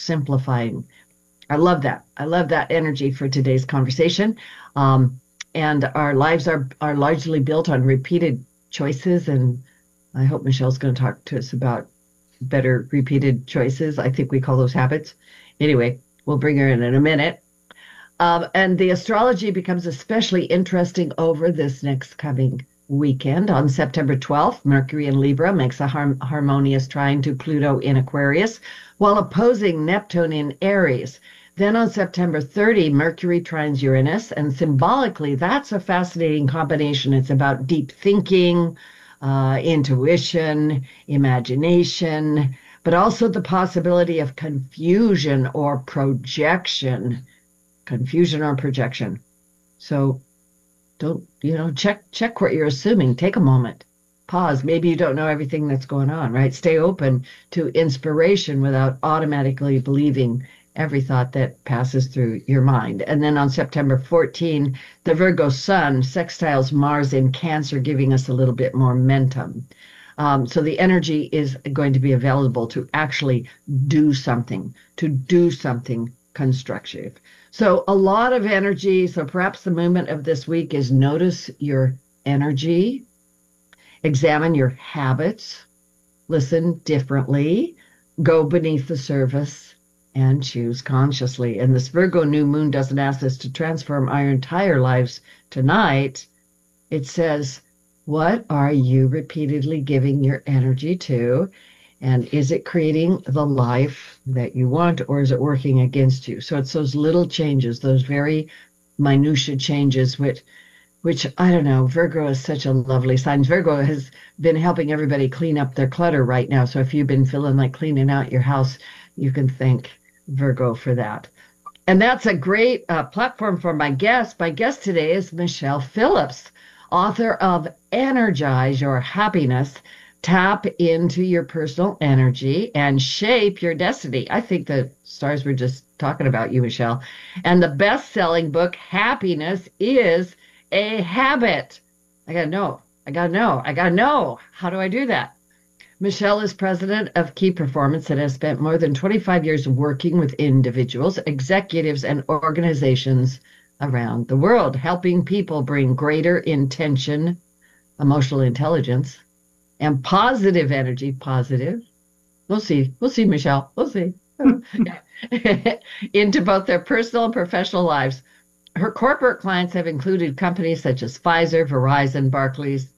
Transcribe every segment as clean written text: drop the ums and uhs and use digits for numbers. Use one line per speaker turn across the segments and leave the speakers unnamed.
simplifying. I love that. I love that energy for today's conversation. Um, and our lives are largely built on repeated choices. And I hope Michelle's going to talk to us about better repeated choices. I think we call those habits. Anyway, we'll bring her in a minute. And the astrology becomes especially interesting over this next coming weekend. On September 12th, Mercury in Libra makes a harmonious trine to Pluto in Aquarius, while opposing Neptune in Aries. Then on September 30, Mercury trines Uranus, and symbolically, that's a fascinating combination. It's about deep thinking, intuition, imagination, but also the possibility of confusion or projection. Confusion or projection. So don't, check what you're assuming. Take a moment. Pause. Maybe you don't know everything that's going on, right? Stay open to inspiration without automatically believing every thought that passes through your mind. And then on September 14, the Virgo sun sextiles Mars in Cancer, giving us a little bit more momentum. So the energy is going to be available to actually do something constructive. So a lot of energy. So perhaps the movement of this week is notice your energy, examine your habits, listen differently, go beneath the surface, and choose consciously. And this Virgo new moon doesn't ask us to transform our entire lives tonight. It says, what are you repeatedly giving your energy to? And is it creating the life that you want, or is it working against you? So it's those little changes, those very minutiae changes, which I don't know, Virgo is such a lovely sign. Virgo has been helping everybody clean up their clutter right now. So if you've been feeling like cleaning out your house, you can thank Virgo for that. And that's a great platform for my guest. My guest today is Michelle Phillips, author of Energize Your Happiness. Tap into your personal energy and shape your destiny. I think the stars were just talking about you, Michelle. And the best-selling book, Happiness is a Habit. I gotta know. How do I do that? Michelle is president of Key Performance and has spent more than 25 years working with individuals, executives, and organizations around the world, helping people bring greater intention, emotional intelligence, and positive energy, positive. We'll see, Michelle. We'll see. Into both their personal and professional lives. Her corporate clients have included companies such as Pfizer, Verizon, Barclays,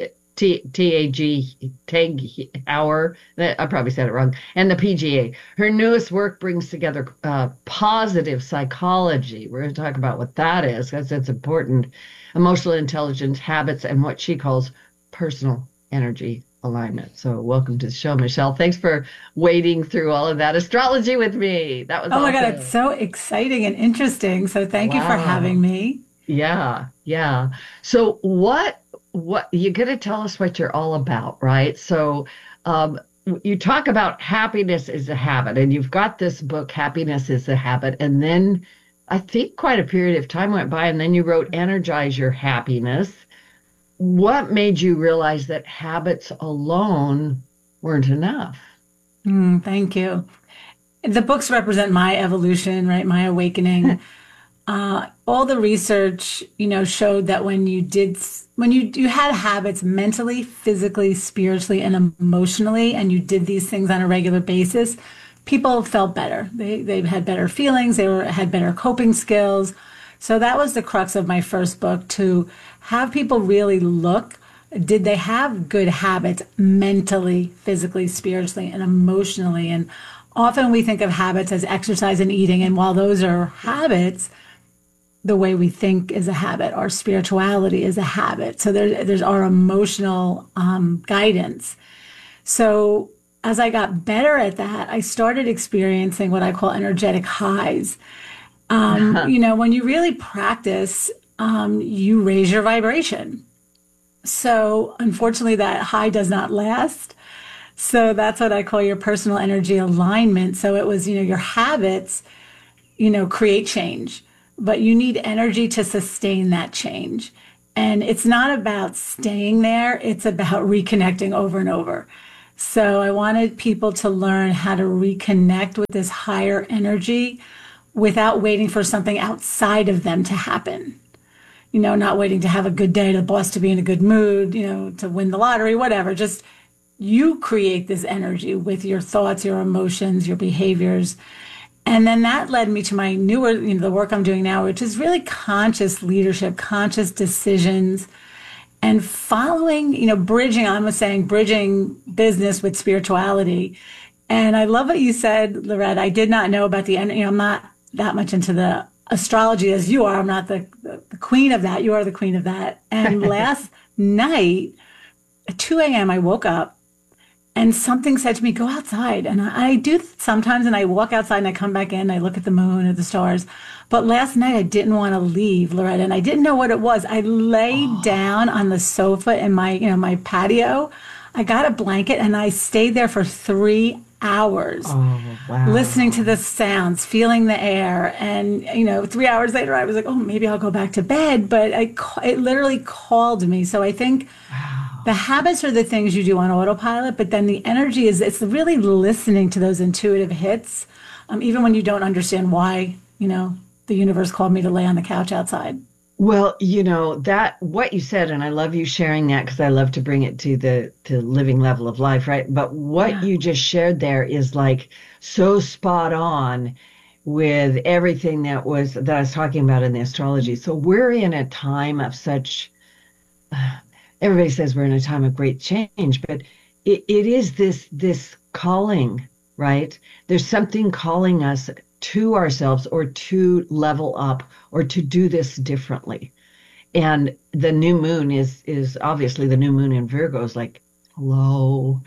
TAG Heuer, I probably said it wrong, and the PGA. Her newest work brings together positive psychology. We're going to talk about what that is, because that's important. Emotional intelligence, habits, and what she calls personal energy alignment. So welcome to the show, Michelle. Thanks for wading through all of that astrology with me. That was
Oh my
awesome.
God, it's so exciting and interesting. So thank you for having me.
Yeah, yeah. So what you're going to tell us what you're all about, right? So you talk about happiness is a habit, and you've got this book, Happiness is a Habit, and then I think quite a period of time went by, and then you wrote Energize Your Happiness. What made you realize that habits alone weren't enough?
Thank you. The books represent my evolution, right? My awakening. All the research, showed that when you had habits mentally, physically, spiritually, and emotionally, and you did these things on a regular basis, people felt better. They had better feelings. Had better coping skills. So that was the crux of my first book, to have people really look, did they have good habits mentally, physically, spiritually, and emotionally? And often we think of habits as exercise and eating. And while those are habits, the way we think is a habit. Our spirituality is a habit. So there's our emotional guidance. So as I got better at that, I started experiencing what I call energetic highs. When you really practice, you raise your vibration. So unfortunately, that high does not last. So that's what I call your personal energy alignment. So it was, your habits, create change, but you need energy to sustain that change. And it's not about staying there. It's about reconnecting over and over. So I wanted people to learn how to reconnect with this higher energy without waiting for something outside of them to happen. Not waiting to have a good day, the boss to be in a good mood, to win the lottery, whatever. Just you create this energy with your thoughts, your emotions, your behaviors. And then that led me to my newer, the work I'm doing now, which is really conscious leadership, conscious decisions, and following, bridging, I was saying, bridging business with spirituality. And I love what you said, Loretta. I did not know about I'm not that much into the astrology as you are. I'm not the queen of that. You are the queen of that. And last night at 2 a.m., I woke up and something said to me, go outside. And I do sometimes, and I walk outside and I come back in, I look at the moon or the stars. But last night I didn't want to leave, Loretta, and I didn't know what it was. I laid down on the sofa in my patio. I got a blanket and I stayed there for 3 hours.
Oh, wow.
Listening to the sounds, feeling the air. And, 3 hours later, I was like, oh, maybe I'll go back to bed. But it literally called me. So I think the habits are the things you do on autopilot, but then the energy it's really listening to those intuitive hits, even when you don't understand why, the universe called me to lay on the couch outside.
Well, that what you said, and I love you sharing that because I love to bring it to the living level of life, right? But what you just shared there is like so spot on with everything that I was talking about in the astrology. So we're in a time of such, everybody says we're in a time of great change, but it is this calling, right? There's something calling us to ourselves or to level up or to do this differently. And the new moon is obviously the new moon in Virgo is like, hello,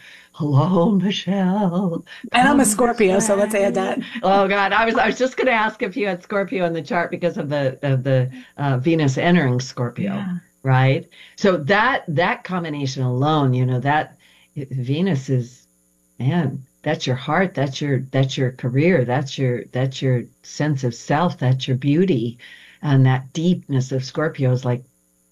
Michelle.
And I'm a Scorpio, so let's add that.
Oh God, I was just going to ask if you had Scorpio in the chart because of the Venus entering Scorpio, right? So that combination alone, that Venus is, man, that's your heart, that's your career, that's your sense of self, that's your beauty, and that deepness of Scorpio is like,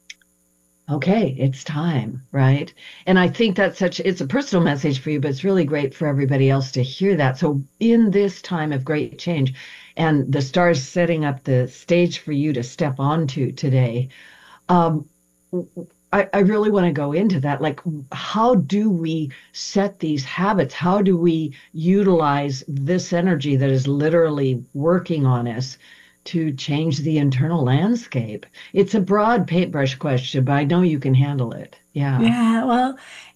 okay, it's time, right? And I think it's a personal message for you, but it's really great for everybody else to hear that. So in this time of great change, and the stars setting up the stage for you to step onto today, I really want to go into that. Like, how do we set these habits? How do we utilize this energy that is literally working on us to change the internal landscape? It's a broad paintbrush question, but I know you can handle it. Yeah.
Yeah. Well,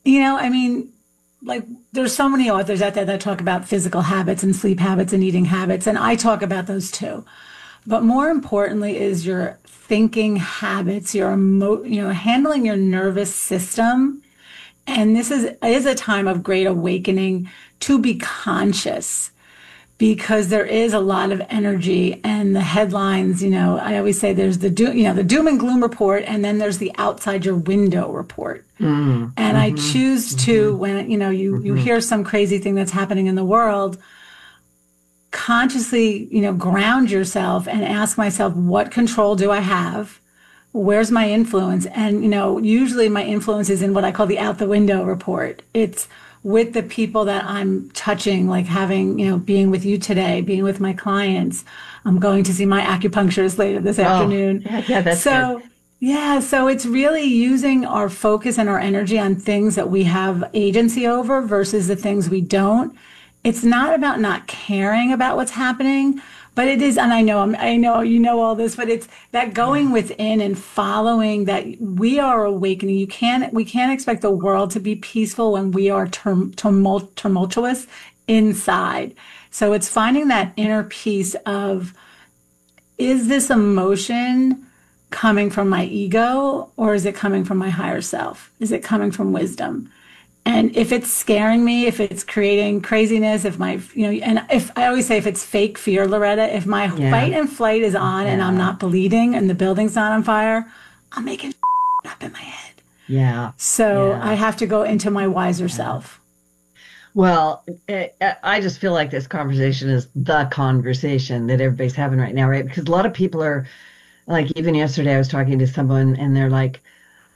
like there's so many authors out there that talk about physical habits and sleep habits and eating habits, and I talk about those too. But more importantly is your thinking habits, your handling your nervous system. And this is a time of great awakening to be conscious, because there is a lot of energy and the headlines, I always say there's the doom and gloom report, and then there's the outside your window report. And I choose to, when, you hear some crazy thing that's happening in the world, consciously, ground yourself and ask myself, what control do I have? Where's my influence? And, usually my influence is in what I call the out the window report. It's with the people that I'm touching, like having, being with you today, being with my clients. I'm going to see my acupuncturist later this afternoon.
Yeah, that's good.
Yeah, so it's really using our focus and our energy on things that we have agency over versus the things we don't. It's not about not caring about what's happening, but it is, and I know all this, but it's that going within and following that we are awakening. We can't expect the world to be peaceful when we are tumultuous inside. So it's finding that inner peace of, is this emotion coming from my ego, or is it coming from my higher self? Is it coming from wisdom? And if it's scaring me, if it's creating craziness, and if I always say, if it's fake fear, Loretta, if my fight and flight is on and I'm not bleeding and the building's not on fire, I'm making up in my head.
Yeah.
So I have to go into my wiser self.
Well, I just feel like this conversation is the conversation that everybody's having right now, right? Because a lot of people are like, even yesterday I was talking to someone and they're like,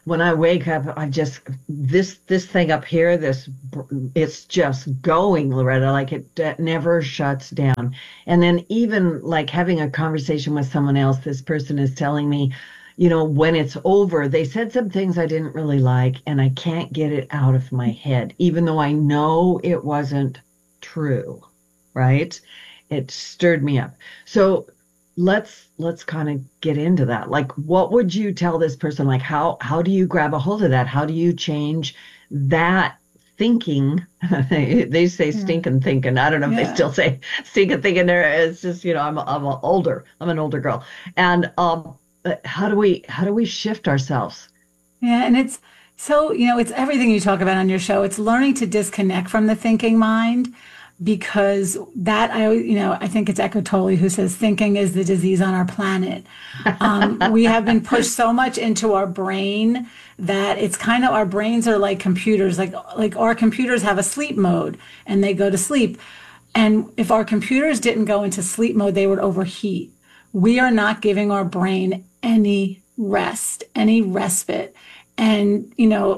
when I wake up, I just this thing up here, it's just going, Loretta, like it never shuts down. And then even like having a conversation with someone else, this person is telling me, when it's over, they said some things I didn't really like, and I can't get it out of my head, even though I know it wasn't true, right? It stirred me up. So let's kind of get into that. Like, what would you tell this person? Like, how do you grab a hold of that? How do you change that thinking? They say stinking thinking. I don't know if they still say stinking thinking there. It's just, I'm an older girl. And how do we shift ourselves?
Yeah, and it's so, it's everything you talk about on your show. It's learning to disconnect from the thinking mind, because that I think it's Eckhart Tolle who says thinking is the disease on our planet. We have been pushed so much into our brain that it's kind of, our brains are like computers, like our computers have a sleep mode and they go to sleep. And if our computers didn't go into sleep mode, they would overheat. We are not giving our brain any rest, any respite. And,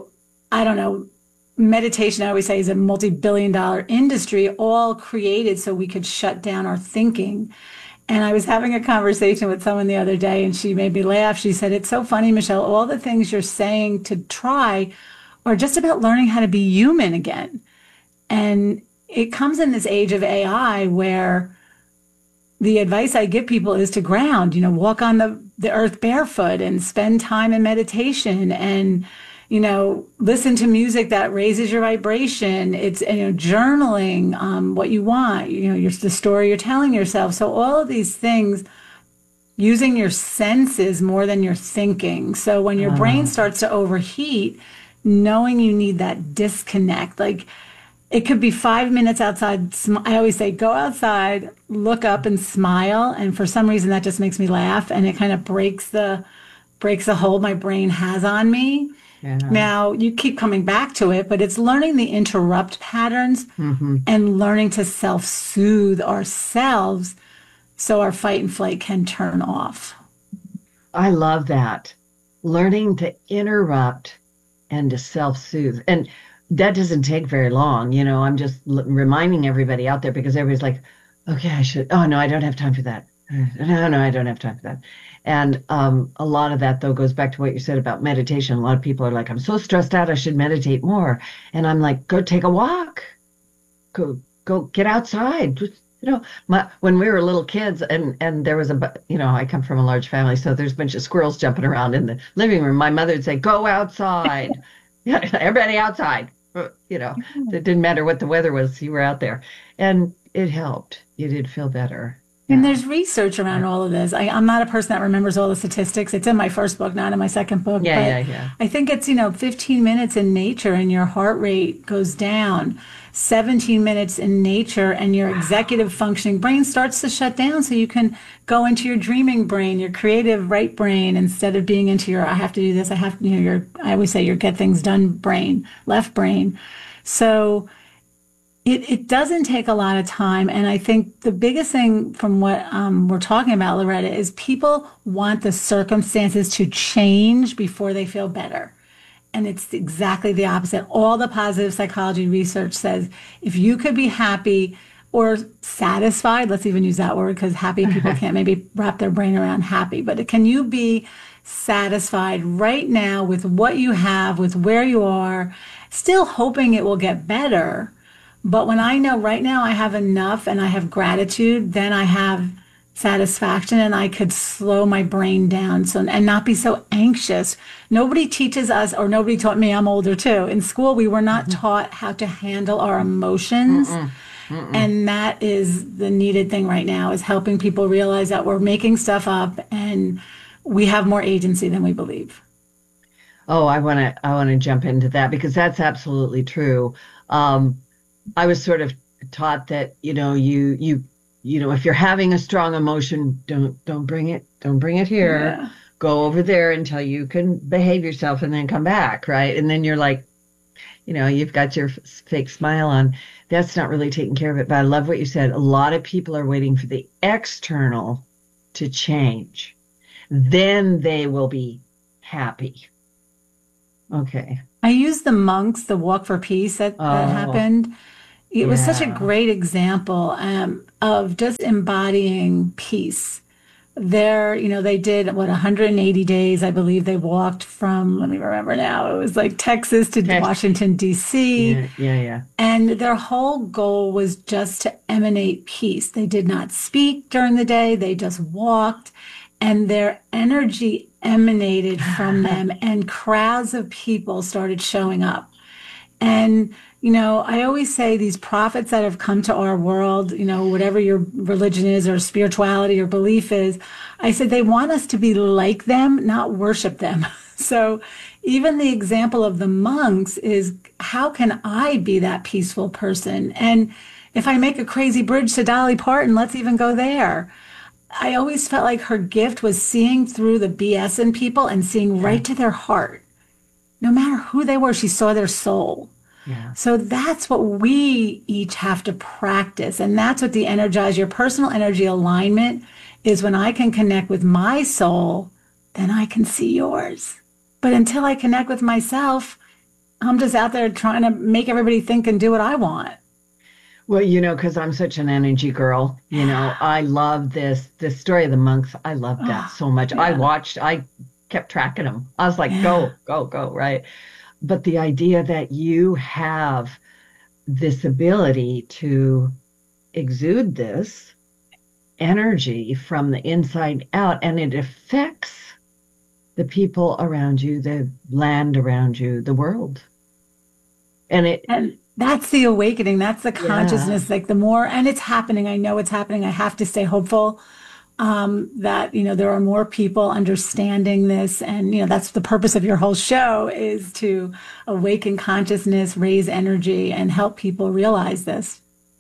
I don't know, meditation, I always say, is a multi-billion-dollar industry, all created so we could shut down our thinking. And I was having a conversation with someone the other day, and she made me laugh. She said, "It's so funny, Michelle, all the things you're saying to try are just about learning how to be human again." And it comes in this age of AI where the advice I give people is to ground, walk on the earth barefoot and spend time in meditation and listen to music that raises your vibration. It's, journaling what you want, the story you're telling yourself. So all of these things, using your senses more than your thinking. So when your brain starts to overheat, knowing you need that disconnect, like it could be 5 minutes outside. I always say, go outside, look up and smile. And for some reason that just makes me laugh, and it kind of breaks the hold my brain has on me. Yeah. Now, you keep coming back to it, but it's learning the interrupt patterns and learning to self-soothe ourselves so our fight and flight can turn off.
I love that. Learning to interrupt and to self-soothe. And that doesn't take very long. I'm just reminding everybody out there, because everybody's like, okay, oh, no, I don't have time for that. No, I don't have time for that. And a lot of that, though, goes back to what you said about meditation. A lot of people are like, I'm so stressed out, I should meditate more. And I'm like, go take a walk. Go get outside. When we were little kids, and there was I come from a large family, so there's a bunch of squirrels jumping around in the living room. My mother would say, go outside. Yeah, everybody outside. It didn't matter what the weather was, you were out there. And it helped. You did feel better.
And there's research around all of this. I'm not a person that remembers all the statistics. It's in my first book, not in my second book.
Yeah.
I think it's, 15 minutes in nature and your heart rate goes down. 17 minutes in nature and your executive functioning brain starts to shut down, so you can go into your dreaming brain, your creative right brain, instead of being into your, I have to do this, I have, I always say your get things done brain, left brain. So it doesn't take a lot of time. And I think the biggest thing from what we're talking about, Loretta, is people want the circumstances to change before they feel better. And it's exactly the opposite. All the positive psychology research says if you could be happy or satisfied, let's even use that word, because happy people can't maybe wrap their brain around happy, but can you be satisfied right now with what you have, with where you are, still hoping it will get better? But when I know right now I have enough and I have gratitude, then I have satisfaction and I could slow my brain down and not be so anxious. Nobody teaches us, or nobody taught me, I'm older too. In school, we were not taught how to handle our emotions. And that is the needed thing right now, is helping people realize that we're making stuff up and we have more agency than we believe.
Oh, I want to jump into that, because that's absolutely true. I was sort of taught that, if you're having a strong emotion, don't bring it here. Yeah. Go over there until you can behave yourself and then come back, right? And then you're like, you've got your fake smile on. That's not really taking care of it. But I love what you said. A lot of people are waiting for the external to change. Then they will be happy. Okay.
I used the monks, the Walk for Peace that
Oh,
happened. It was such a
yeah.
great example of just embodying peace. They did what 180 days, I believe they walked from, let me remember now, it was like Texas to
Text.
Washington, D.C.
Yeah, yeah, yeah.
And their whole goal was just to emanate peace. They did not speak during the day, they just walked, and their energy emanated from them, and crowds of people started showing up. And, I always say these prophets that have come to our world, whatever your religion is or spirituality or belief is, I said they want us to be like them, not worship them. So even the example of the monks is how can I be that peaceful person? And if I make a crazy bridge to Dolly Parton, let's even go there. I always felt like her gift was seeing through the BS in people and seeing
Yeah,
right to their heart. No matter who they were, she saw their soul.
yeah.
So that's what we each have to practice. And that's what the energize your personal energy alignment is. When I can connect with my soul, then I can see yours. But until I connect with myself, I'm just out there trying to make everybody think and do what I want.
Well, because I'm such an energy girl,
Yeah.
I love this story of the monks. I love that
Oh,
so much.
yeah.
I kept tracking them. I was like,
Yeah.
go, go, go, right? But the idea that you have this ability to exude this energy from the inside out, and it affects the people around you, the land around you, the world. And
And that's the awakening. That's the
yeah.
consciousness. Like the more, and it's happening. I know it's happening. I have to stay hopeful that there are more people understanding this, and that's the purpose of your whole show is to awaken consciousness, raise energy, and help people realize this.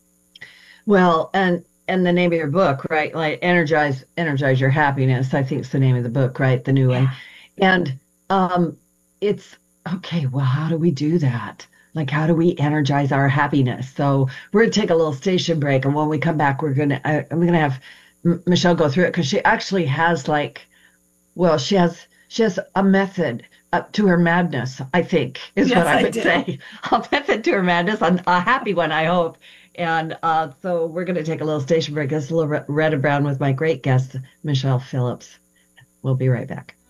Well, and the name of your book, right? Like energize your happiness, I think is the name of the book, right? The new one.
Yeah.
And um it's okay, well, how do we do that? Like how do we energize our happiness? So we're gonna take a little station break, and when we come back, I'm gonna have Michelle go through it because she actually has she has a method to her madness, I think, is what
Yes,
I
I
would
do.
say. A method to her madness, a happy one, I hope. And so we're going to take a little station break. This is a little red and brown with my great guest, Michelle Phillips. We'll be right back.